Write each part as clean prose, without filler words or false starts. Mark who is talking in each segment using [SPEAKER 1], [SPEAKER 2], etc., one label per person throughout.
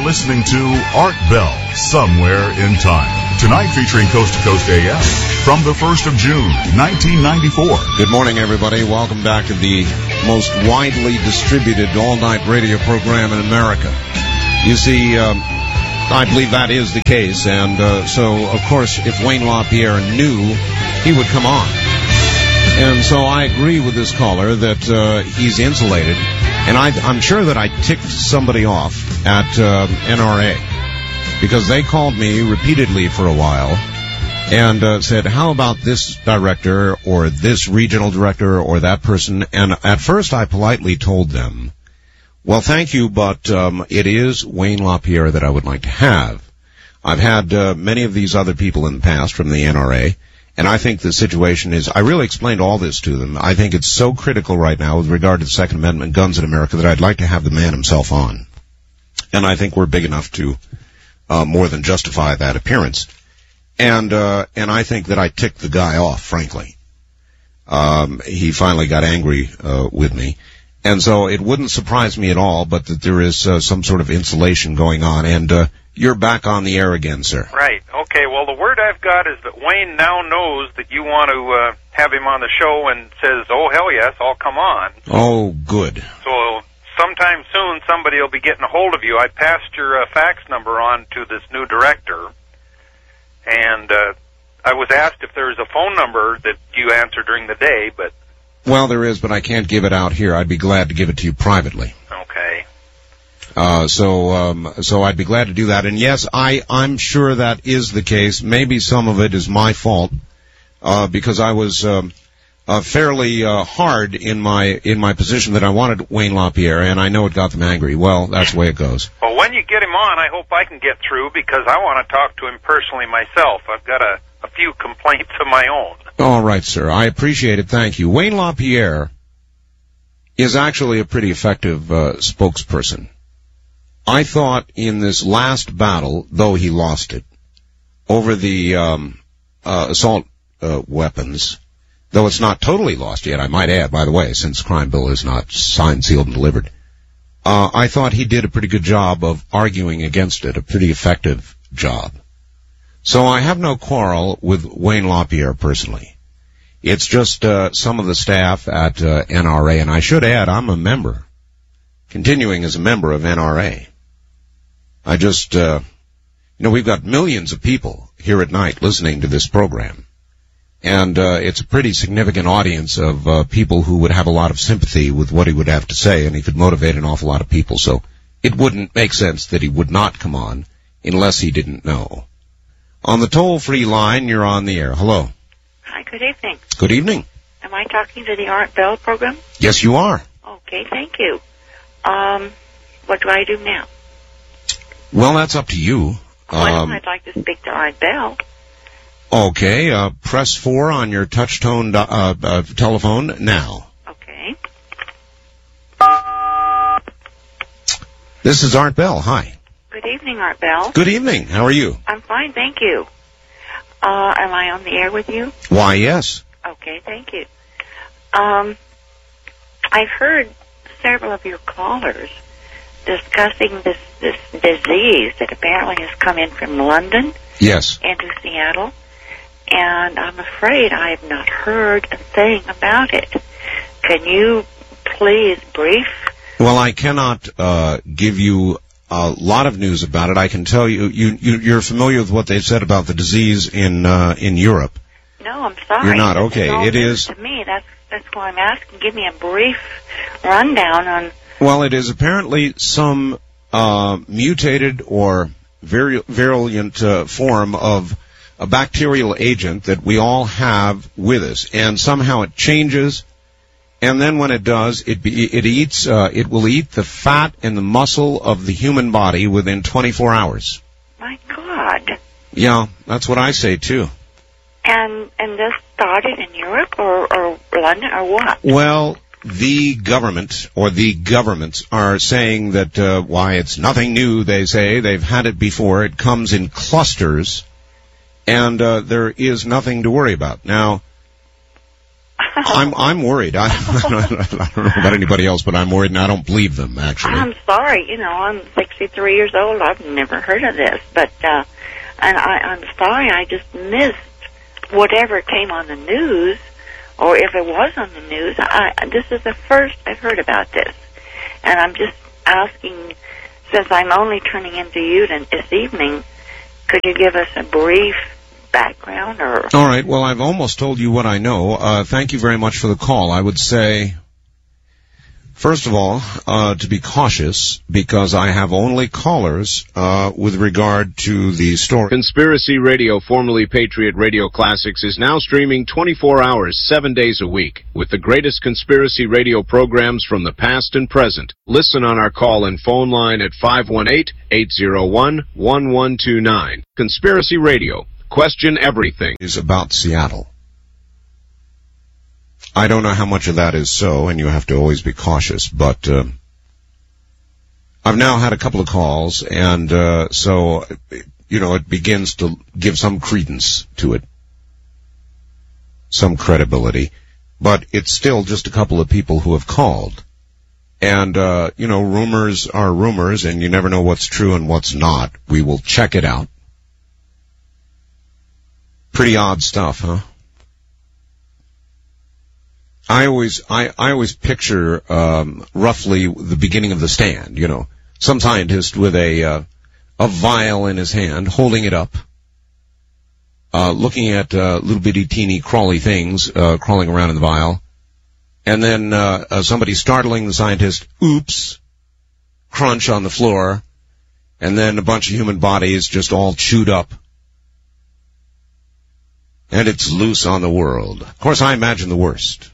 [SPEAKER 1] listening to Art Bell, Somewhere in Time. Tonight featuring Coast to Coast AM from the 1st of June, 1994.
[SPEAKER 2] Good morning, everybody. Welcome back to the most widely distributed all-night radio program in America. You see, I believe that is the case, and so, of course, if Wayne LaPierre knew, he would come on. And so I agree with this caller that he's insulated. And I'm sure that I ticked somebody off at NRA because they called me repeatedly for a while and said, how about this director or this regional director or that person? And at first I politely told them, well, thank you, but it is Wayne LaPierre that I would like to have. I've had many of these other people in the past from the NRA. And I think the situation is, I really explained all this to them. I think it's so critical right now with regard to the Second Amendment, guns in America, that I'd like to have the man himself on. And I think we're big enough to more than justify that appearance. And I think that I ticked the guy off, frankly. He finally got angry with me. And so it wouldn't surprise me at all, but that there is some sort of insulation going on. And you're back on the air again, sir.
[SPEAKER 3] Right. Okay. Well, the word I've got is that Wayne now knows that you want to have him on the show and says, oh, hell yes, I'll come on.
[SPEAKER 2] Oh, good.
[SPEAKER 3] So sometime soon somebody will be getting a hold of you. I passed your fax number on to this new director, and I was asked if there was a phone number that you answer during the day, but...
[SPEAKER 2] Well, there is, but I can't give it out here. I'd be glad to give it to you privately.
[SPEAKER 3] Okay.
[SPEAKER 2] So I'd be glad to do that. And yes, I'm sure that is the case. Maybe some of it is my fault, because I was, fairly, hard in my position that I wanted Wayne LaPierre, and I know it got them angry. Well, that's the way it goes.
[SPEAKER 3] Well, when you get him on, I hope I can get through, because I want to talk to him personally myself. I've got a few complaints of my own.
[SPEAKER 2] All right, sir. I appreciate it. Thank you. Wayne LaPierre is actually a pretty effective, spokesperson. I thought in this last battle, though he lost it, over the assault weapons, though it's not totally lost yet, I might add, by the way, since the crime bill is not signed, sealed, and delivered, I thought he did a pretty good job of arguing against it, a pretty effective job. So I have no quarrel with Wayne LaPierre personally. It's just some of the staff at NRA, and I should add, I'm a member, continuing as a member of NRA. I just, we've got millions of people here at night listening to this program. And it's a pretty significant audience of people who would have a lot of sympathy with what he would have to say, and he could motivate an awful lot of people. So it wouldn't make sense that he would not come on unless he didn't know. On the toll-free line, you're on the air. Hello.
[SPEAKER 4] Hi, good evening.
[SPEAKER 2] Good evening.
[SPEAKER 4] Am I talking to the Art Bell program?
[SPEAKER 2] Yes, you are.
[SPEAKER 4] Okay, thank you. What do I do now?
[SPEAKER 2] Well, that's up to you.
[SPEAKER 4] Well, I'd like to speak to Art Bell.
[SPEAKER 2] Okay, press 4 on your touch-tone telephone now.
[SPEAKER 4] Okay.
[SPEAKER 2] This is Art Bell. Hi.
[SPEAKER 4] Good evening, Art Bell.
[SPEAKER 2] Good evening. How are you?
[SPEAKER 4] I'm fine, thank you. Am I on the air with you?
[SPEAKER 2] Why, yes.
[SPEAKER 4] Okay, thank you. I've heard several of your callers discussing this disease that apparently has come in from London.
[SPEAKER 2] Yes.
[SPEAKER 4] Into Seattle. And I'm afraid I have not heard a thing about it. Can you please brief?
[SPEAKER 2] Well, I cannot give you a lot of news about it. I can tell you, you're familiar with what they've said about the disease in Europe.
[SPEAKER 4] No, I'm sorry.
[SPEAKER 2] You're not? Okay, it is.
[SPEAKER 4] To me, that's why I'm asking. Give me a brief rundown on.
[SPEAKER 2] Well, it is apparently some mutated or virulent form of a bacterial agent that we all have with us, and somehow it changes. And then when it does, it will eat the fat and the muscle of the human body within 24 hours.
[SPEAKER 4] My God.
[SPEAKER 2] Yeah, that's what I say too.
[SPEAKER 4] And this started in Europe or London or what?
[SPEAKER 2] Well, the government or the governments are saying that why it's nothing new. They say they've had it before. It comes in clusters, and there is nothing to worry about now. I'm worried. I don't know about anybody else, but I'm worried, and I don't believe them, actually.
[SPEAKER 4] I'm sorry. I'm 63 years old. I've never heard of this. But, and I'm sorry, I just missed whatever came on the news, or if it was on the news. This is the first I've heard about this. And I'm just asking, since I'm only turning into you this evening, could you give us a brief background? Or
[SPEAKER 2] all right. Well, I've almost told you what I know. Thank you very much for the call. I would say, first of all, to be cautious, because I have only callers with regard to the story.
[SPEAKER 5] Conspiracy Radio, formerly Patriot Radio Classics, is now streaming 24 hours, 7 days a week, with the greatest conspiracy radio programs from the past and present. Listen on our call and phone line at 518-801-1129. Conspiracy Radio. Question everything.
[SPEAKER 2] Is about Seattle. I don't know how much of that is so, and you have to always be cautious, but I've now had a couple of calls, and so, it begins to give some credence to it, some credibility, but it's still just a couple of people who have called. And, rumors are rumors, and you never know what's true and what's not. We will check it out. Pretty odd stuff, huh? I always picture roughly the beginning of The Stand. Some scientist with a vial in his hand, holding it up, looking at little bitty teeny crawly things crawling around in the vial, and then somebody startling the scientist. Oops! Crunch on the floor, and then a bunch of human bodies just all chewed up. And it's loose on the world. Of course, I imagine the worst.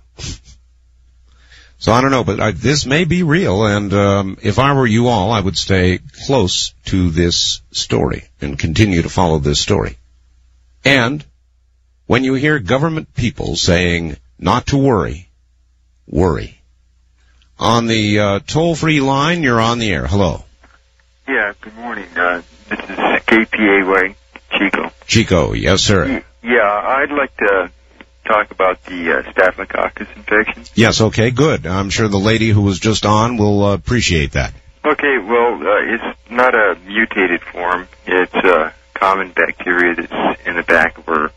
[SPEAKER 2] So I don't know, but this may be real, and if I were you all, I would stay close to this story and continue to follow this story. And when you hear government people saying not to worry, worry. On the toll-free line, you're on the air. Hello.
[SPEAKER 6] Yeah, good morning. This is KPAY, Chico.
[SPEAKER 2] Chico, yes, sir.
[SPEAKER 6] Yeah, I'd like to talk about the Staphylococcus infection.
[SPEAKER 2] Yes, okay, good. I'm sure the lady who was just on will appreciate that.
[SPEAKER 6] Okay, well, it's not a mutated form. It's a common bacteria that's in the back of her,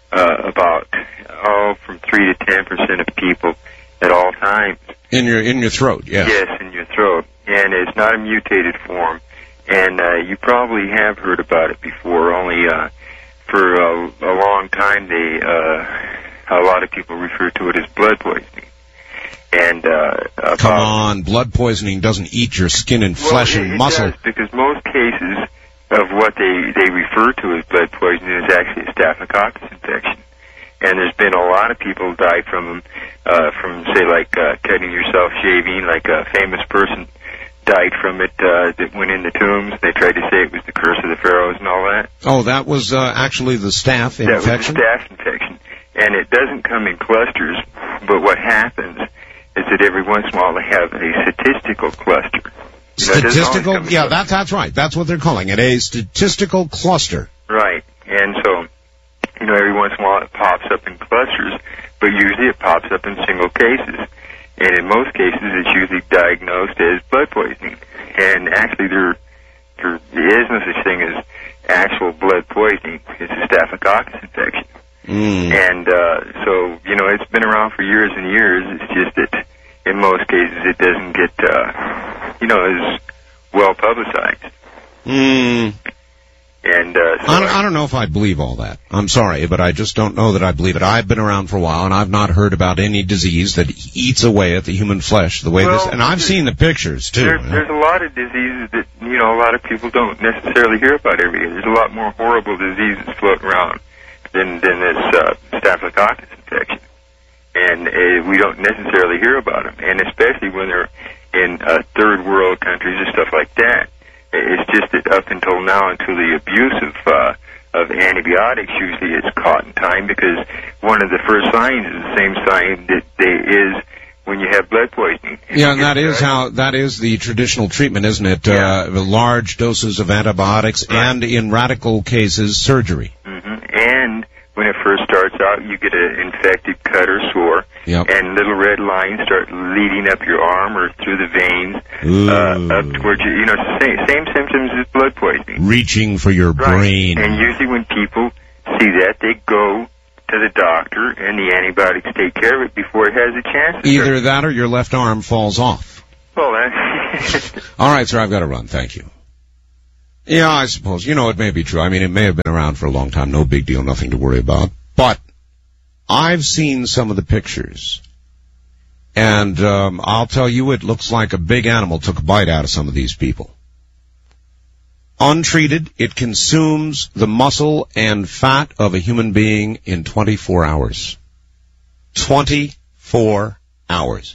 [SPEAKER 6] from 3 to 10% of people at all times.
[SPEAKER 2] In your throat, yes.
[SPEAKER 6] Yes, in your throat. And it's not a mutated form. And you probably have heard about it before, only for a long time a lot of people refer to it as blood poisoning. And
[SPEAKER 2] come on, blood poisoning doesn't eat your skin and flesh and muscle.
[SPEAKER 6] It does, because most cases of what they refer to as blood poisoning is actually a Staphylococcus infection. And there's been a lot of people die from say, like cutting yourself shaving, like a famous person died from it that went in the tombs. They tried to say it was the curse of the pharaohs and all that.
[SPEAKER 2] Oh, that was actually the staph infection?
[SPEAKER 6] That was the staph infection. And it doesn't come in clusters, but what happens is that every once in a while they have a statistical cluster.
[SPEAKER 2] Statistical? Yeah, that's right. That's what they're calling it, a statistical cluster.
[SPEAKER 6] Right. And so, every once in a while it pops up in clusters, but usually it pops up in single cases. And in most cases, it's usually diagnosed as blood poisoning. And actually, there is no such thing as actual blood poisoning. It's a Staphylococcus infection. And so, it's been around for years and years. It's just that in most cases it doesn't get, as well publicized. And
[SPEAKER 2] I don't know if I believe all that. I'm sorry, but I just don't know that I believe it. I've been around for a while, and I've not heard about any disease that eats away at the human flesh the way this. And I've seen the pictures too.
[SPEAKER 6] There's a lot of diseases that a lot of people don't necessarily hear about every year. There's a lot more horrible diseases floating around than this Staphylococcus infection, and we don't necessarily hear about them. And especially when they're in third world countries and stuff like that. It's just that up until now, until the abuse of antibiotics usually is caught in time, because one of the first signs is the same sign that is when you have blood poisoning.
[SPEAKER 2] Yeah, and that is the traditional treatment, isn't it?
[SPEAKER 6] Yeah.
[SPEAKER 2] Large doses of antibiotics, right. And in radical cases, surgery.
[SPEAKER 6] Mm-hmm. And when it first starts out, you get an infected cut or sore, and little red lines start leading up your arm or through the veins, up towards you. You know, same symptoms as blood poisoning.
[SPEAKER 2] Reaching for your brain.
[SPEAKER 6] And usually when people see that, they go to the doctor, and the antibiotics take care of it before it has a chance.
[SPEAKER 2] Either that or your left arm falls off.
[SPEAKER 6] Well,
[SPEAKER 2] all right, sir, I've got to run. Thank you. Yeah, I suppose. You know, it may be true. I mean, it may have been around for a long time. No big deal. Nothing to worry about. But I've seen some of the pictures. And I'll tell you, it looks like a big animal took a bite out of some of these people. Untreated, it consumes the muscle and fat of a human being in 24 hours. 24 hours.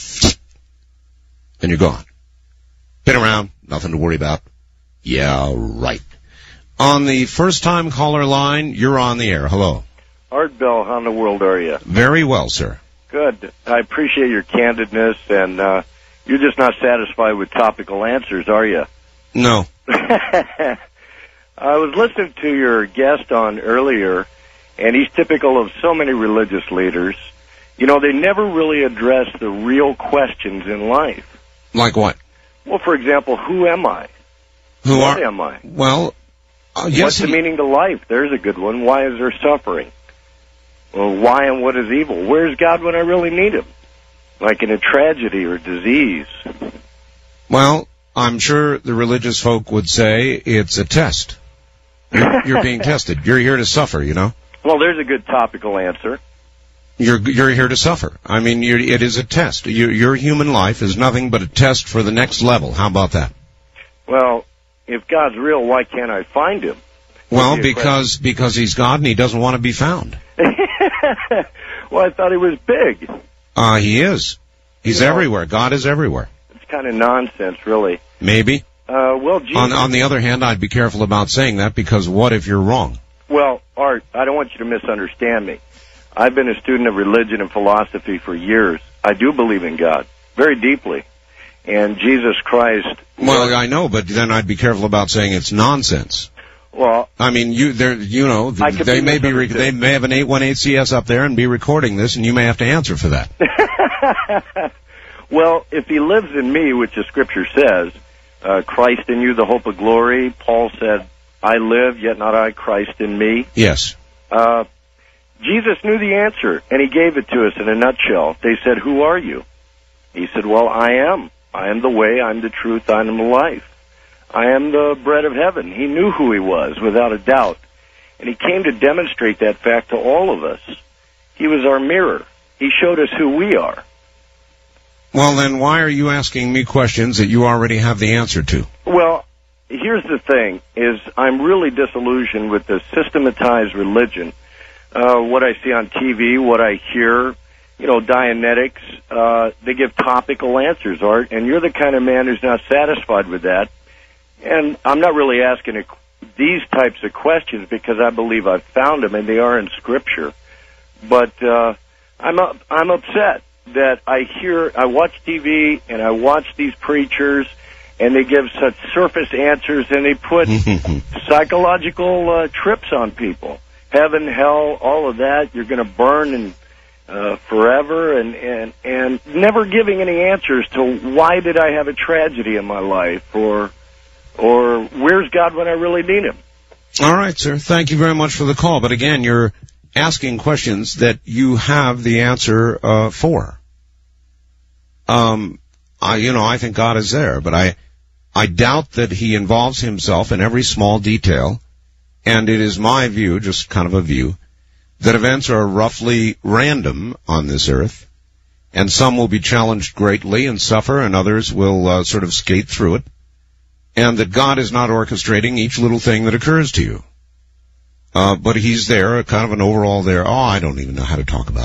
[SPEAKER 2] And you're gone. Been around, nothing to worry about. Yeah, right. On the first-time caller line, you're on the air. Hello.
[SPEAKER 7] Art Bell, how in the world are you?
[SPEAKER 2] Very well, sir.
[SPEAKER 7] Good. I appreciate your candidness, and you're just not satisfied with topical answers, are you?
[SPEAKER 2] No.
[SPEAKER 7] I was listening to your guest on earlier, and he's typical of so many religious leaders. You know, they never really address the real questions in life.
[SPEAKER 2] Like what?
[SPEAKER 7] Well, for example, who am I? What am I?
[SPEAKER 2] Well, yes.
[SPEAKER 7] What's the meaning to life? There's a good one. Why is there suffering? Well, why and what is evil? Where's God when I really need him? Like in a tragedy or disease.
[SPEAKER 2] Well, I'm sure the religious folk would say it's a test. You're being tested. You're here to suffer, you know?
[SPEAKER 7] Well, there's a good topical answer.
[SPEAKER 2] You're here to suffer. I mean, it is a test. Your human life is nothing but a test for the next level. How about that?
[SPEAKER 7] Well, if God's real, why can't I find him?
[SPEAKER 2] Well, because he's God and he doesn't want to be found.
[SPEAKER 7] Well, I thought he was big.
[SPEAKER 2] He is. He's everywhere. God is everywhere.
[SPEAKER 7] It's kind of nonsense, really.
[SPEAKER 2] Maybe.
[SPEAKER 7] Well, Jesus...
[SPEAKER 2] On the other hand, I'd be careful about saying that, because what if you're wrong?
[SPEAKER 7] Well, Art, I don't want you to misunderstand me. I've been a student of religion and philosophy for years. I do believe in God, very deeply. And Jesus Christ...
[SPEAKER 2] Well, I know, but then I'd be careful about saying it's nonsense.
[SPEAKER 7] Well...
[SPEAKER 2] I mean, they may have an 818 CS up there and be recording this, and you may have to answer for that.
[SPEAKER 7] Well, if he lives in me, which the Scripture says, Christ in you, the hope of glory, Paul said, I live, yet not I, Christ in me.
[SPEAKER 2] Yes.
[SPEAKER 7] Jesus knew the answer, and he gave it to us in a nutshell. They said, who are you? He said, well, I am. I am the way, I'm the truth, I am the life. I am the bread of heaven. He knew who he was, without a doubt. And he came to demonstrate that fact to all of us. He was our mirror. He showed us who we are.
[SPEAKER 2] Well, then why are you asking me questions that you already have the answer to?
[SPEAKER 7] Well, here's the thing, is I'm really disillusioned with the systematized religion. What I see on TV, what I hear, Dianetics, they give topical answers, Art, and you're the kind of man who's not satisfied with that. And I'm not really asking these types of questions because I believe I've found them, and they are in Scripture. But I'm upset that I watch TV and I watch these preachers, and they give such surface answers, and they put psychological trips on people. Heaven, hell, all of that. You're going to burn forever, and never giving any answers to why did I have a tragedy in my life, or where's God when I really need him?
[SPEAKER 2] All right, sir. Thank you very much for the call. But again, you're asking questions that you have the answer for. I think God is there, but I doubt that he involves himself in every small detail. And it is my view, just kind of a view, that events are roughly random on this earth, and some will be challenged greatly and suffer, and others will sort of skate through it, and that God is not orchestrating each little thing that occurs to you. But he's there, kind of an overall there. I don't even know how to talk about it.